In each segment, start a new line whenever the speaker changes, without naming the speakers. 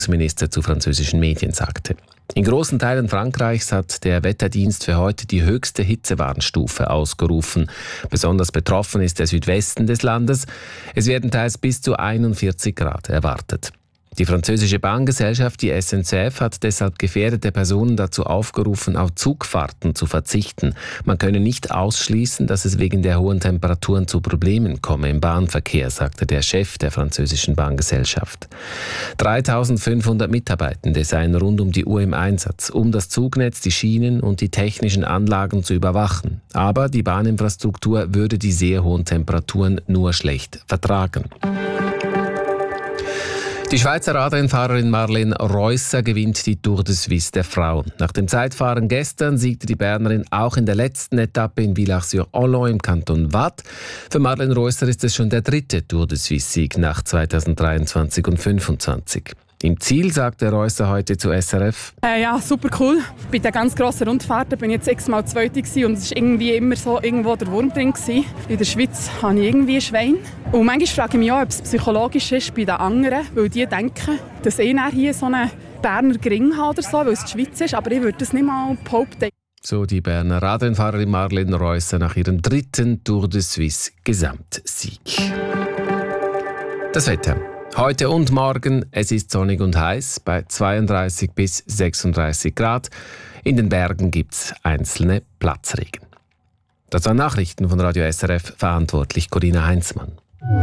Minister zu französischen Medien sagte. In großen Teilen Frankreichs hat der Wetterdienst für heute die höchste Hitzewarnstufe ausgerufen. Besonders betroffen ist der Südwesten des Landes. Es werden teils bis zu 41 Grad erwartet. Die französische Bahngesellschaft, die SNCF, hat deshalb gefährdete Personen dazu aufgerufen, auf Zugfahrten zu verzichten. Man könne nicht ausschließen, dass es wegen der hohen Temperaturen zu Problemen komme im Bahnverkehr, sagte der Chef der französischen Bahngesellschaft. 3.500 Mitarbeitende seien rund um die Uhr im Einsatz, um das Zugnetz, die Schienen und die technischen Anlagen zu überwachen. Aber die Bahninfrastruktur würde die sehr hohen Temperaturen nur schlecht vertragen. Die Schweizer Radrennfahrerin Marlene Reusser gewinnt die Tour de Suisse der Frauen. Nach dem Zeitfahren gestern siegte die Bernerin auch in der letzten Etappe in Villars-sur-Holland im Kanton Waadt. Für Marlene Reusser ist es schon der dritte Tour de Suisse-Sieg nach 2023 und 2025. Im Ziel sagte Reusser heute zu SRF:
Ja, super cool. Bei den ganz grossen Rundfahrten bin ich jetzt x-mal Zweite und es war irgendwie immer so irgendwo der Wurm drin. In der Schweiz habe ich irgendwie ein Schwein. Und manchmal frage ich mich auch, ob es psychologisch ist bei den anderen, weil die denken, dass ich hier so einen Berner Gring habe oder so, weil es die Schweiz ist, aber ich würde das nicht mal behaupten. So die Berner Radrennfahrerin Marlene Reusser nach ihrem dritten Tour de Suisse Gesamtsieg. Das Wetter. Heute und morgen, es ist sonnig und heiß, bei 32 bis 36 Grad. In den Bergen gibt es einzelne Platzregen. Das waren Nachrichten von Radio SRF, verantwortlich Corinna Heinzmann.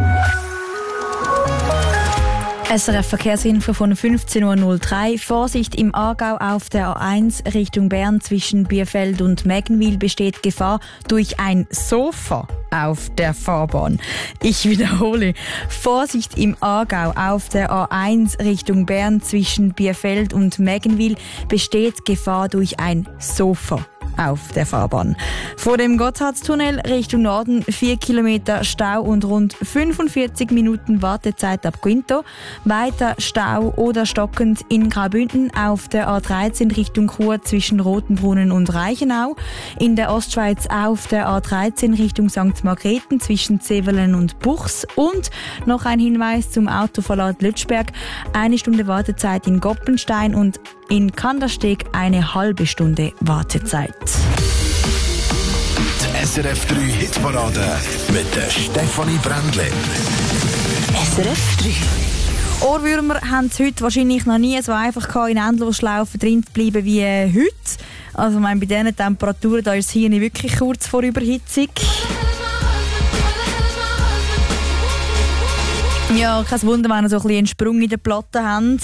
SRF-Verkehrsinfo von 15.03 Uhr. Vorsicht im Aargau auf der A1 Richtung Bern zwischen Bierfeld und Meggenwil besteht Gefahr durch ein Sofa auf der Fahrbahn. Ich wiederhole. Vorsicht im Aargau auf der A1 Richtung Bern zwischen Bierfeld und Meggenwil besteht Gefahr durch ein Sofa auf der Fahrbahn. Vor dem Gotthardstunnel Richtung Norden 4 Kilometer Stau und rund 45 Minuten Wartezeit ab Quinto. Weiter Stau oder stockend in Graubünden auf der A13 Richtung Chur zwischen Rotenbrunnen und Reichenau. In der Ostschweiz auf der A13 Richtung St. Margrethen zwischen Zevelen und Buchs. Und noch ein Hinweis zum Autoverlad Lütschberg. 1 Stunde Wartezeit in Goppenstein und in Kandersteg eine halbe Stunde Wartezeit.
Die SRF 3 Hitparade mit der Stefanie Brändle.
SRF 3. Ohrwürmer haben es heute wahrscheinlich noch nie so einfach in Endlosschlaufen drin zu bleiben wie heute. Also bei diesen Temperaturen da ist es hier nicht wirklich kurz vor Überhitzung. Ja, kein Wunder, wenn ihr so ein bisschen einen Sprung in der Platte habt.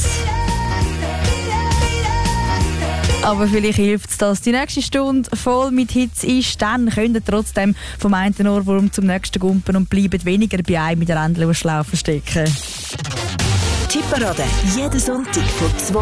Aber vielleicht hilft es, dass die nächste Stunde voll mit Hitze ist. Dann könnt ihr trotzdem vom einen Ohrwurm zum nächsten gumpen und bleibt weniger bei einem mit der Endlosschlaufe stecken.
Tipparade, jeden Sonntag von 2